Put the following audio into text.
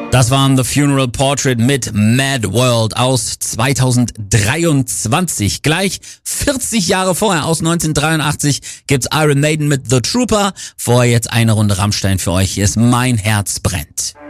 Das waren The Funeral Portrait mit Mad World aus 2023. Gleich 40 Jahre vorher, aus 1983, gibt's Iron Maiden mit The Trooper. Vorher jetzt eine Runde Rammstein für euch. Hier ist Mein Herz brennt.